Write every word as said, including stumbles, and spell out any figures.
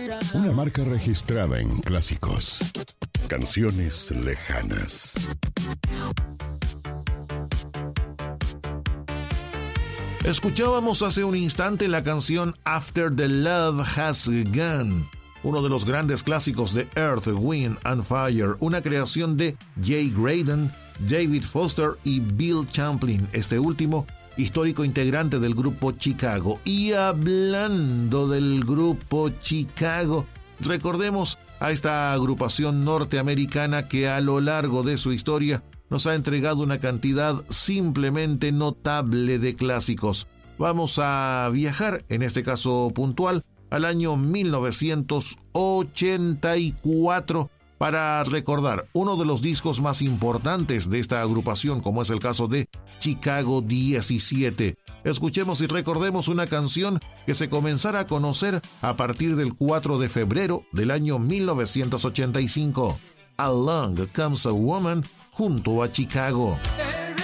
Una marca registrada en clásicos. Canciones lejanas. Escuchábamos hace un instante la canción After the Love Has Gone, uno de los grandes clásicos de Earth, Wind and Fire, una creación de Jay Graydon, David Foster y Bill Champlin, este último histórico integrante del grupo Chicago. Y hablando del grupo Chicago, recordemos a esta agrupación norteamericana que a lo largo de su historia nos ha entregado una cantidad simplemente notable de clásicos. Vamos a viajar, en este caso puntual, al año mil novecientos ochenta y cuatro para recordar uno de los discos más importantes de esta agrupación, como es el caso de Chicago diecisiete. Escuchemos y recordemos una canción que se comenzará a conocer a partir del cuatro de febrero del año mil novecientos ochenta y cinco. Along Comes a Woman, junto a Chicago.